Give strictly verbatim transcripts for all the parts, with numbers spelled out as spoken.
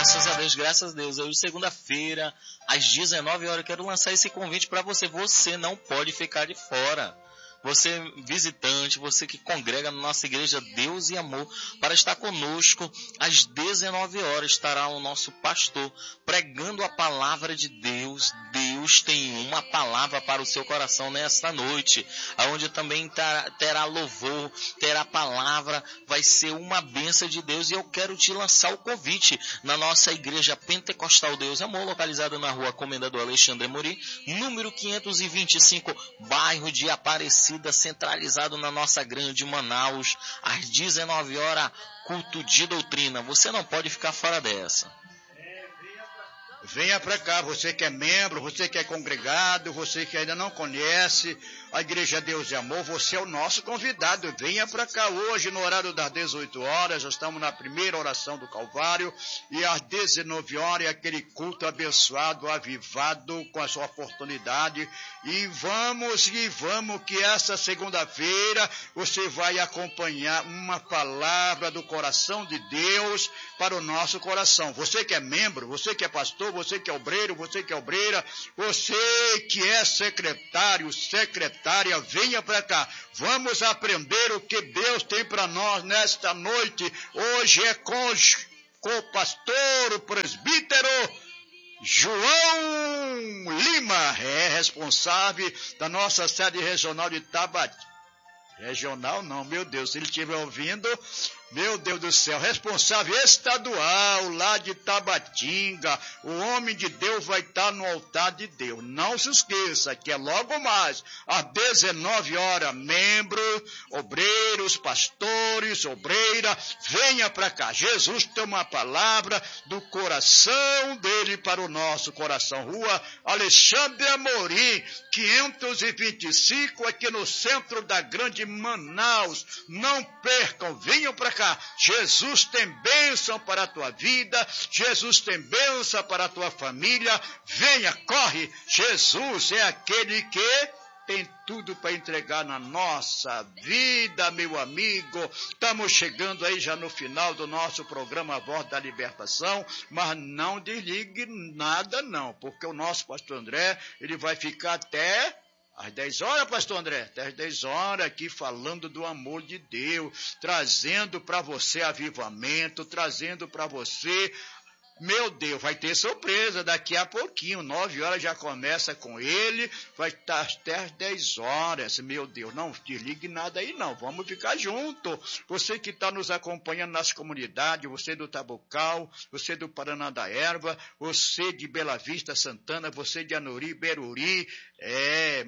Graças a Deus, graças a Deus. Hoje, segunda-feira, às dezenove horas, eu quero lançar esse convite para você. Você não pode ficar de fora. Você visitante, você que congrega na nossa igreja Deus e Amor, para estar conosco, às dezenove horas estará o nosso pastor pregando a palavra de Deus. Deus tem uma palavra para o seu coração nesta noite, onde também terá louvor, terá palavra, vai ser uma bênção de Deus. E eu quero te lançar o convite na nossa igreja Pentecostal Deus e Amor, localizada na rua Comendador Alexandre Amorim, número quinhentos e vinte e cinco, bairro de Aparecida, centralizado na nossa grande Manaus, às dezenove horas, culto de doutrina. Você não pode ficar fora dessa. Venha para cá, você que é membro, você que é congregado, você que ainda não conhece a Igreja Deus e Amor, você é o nosso convidado. Venha para cá hoje no horário das dezoito horas, já estamos na primeira oração do Calvário, e às dezenove horas é aquele culto abençoado, avivado com a sua oportunidade. E vamos, e vamos que essa segunda-feira você vai acompanhar uma palavra do coração de Deus para o nosso coração. Você que é membro, você que é pastor, você que é obreiro, você que é obreira, você que é secretário, secretária, venha para cá. Vamos aprender o que Deus tem para nós nesta noite. Hoje é com, com o pastor, o presbítero João Lima, é responsável da nossa sede regional de Tabati. Regional não, meu Deus, se ele estiver ouvindo, meu Deus do céu, responsável estadual lá de Tabatinga, o homem de Deus vai estar no altar de Deus. Não se esqueça que é logo mais, às dezenove horas, membros, obreiros, pastores, obreira, venha para cá. Jesus tem uma palavra do coração dele para o nosso coração. Rua Alexandre Amorim, quinhentos e vinte e cinco, aqui no centro da grande Manaus. Não percam, venham para cá. Jesus tem bênção para a tua vida, Jesus tem bênção para a tua família. Venha, corre. Jesus é aquele que tem tudo para entregar na nossa vida, meu amigo. Estamos chegando aí já no final do nosso programa Voz da Libertação, mas não desligue nada não, porque o nosso pastor André, ele vai ficar até às dez horas, pastor André, até às dez horas aqui falando do amor de Deus, trazendo para você avivamento, trazendo para você. Meu Deus, vai ter surpresa daqui a pouquinho, nove horas já começa com ele, vai estar até às dez horas, meu Deus, não desligue nada aí não, vamos ficar junto. Você que está nos acompanhando nas comunidades, você do Tabocal, você do Paraná da Erva, você de Bela Vista, Santana, você de Anuri, Beruri, é,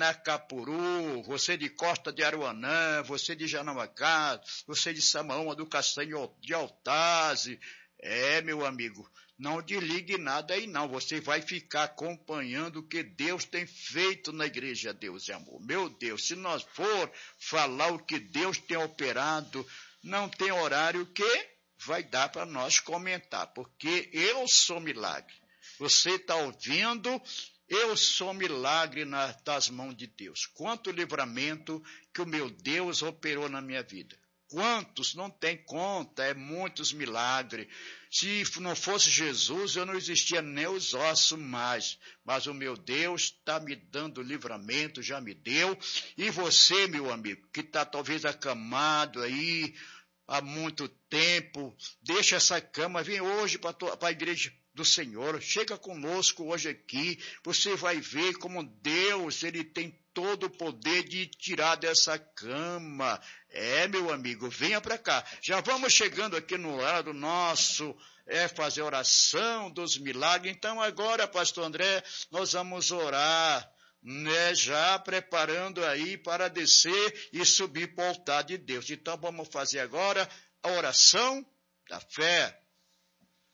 Manacapuru, você de Costa de Aruanã, você de Janamacá, você de Samaúma do Castanho de Altaze. É, meu amigo, não desligue nada aí não, você vai ficar acompanhando o que Deus tem feito na Igreja Deus e Amor. Meu Deus, se nós for falar o que Deus tem operado, não tem horário que vai dar para nós comentar, porque eu sou milagre. Você está ouvindo? Eu sou milagre nas das mãos de Deus. Quanto livramento que o meu Deus operou na minha vida. Quantos? Não tem conta, é muitos milagres. Se não fosse Jesus, eu não existia nem os ossos mais. Mas o meu Deus está me dando livramento, já me deu. E você, meu amigo, que está talvez acamado aí há muito tempo, deixa essa cama, vem hoje para a igreja do Senhor, chega conosco hoje aqui, você vai ver como Deus, ele tem todo o poder de tirar dessa cama. É, meu amigo, venha para cá. Já vamos chegando aqui no lado nosso, é fazer oração dos milagres. Então agora, pastor André, nós vamos orar, né, já preparando aí para descer e subir para o altar de Deus. Então vamos fazer agora a oração da fé.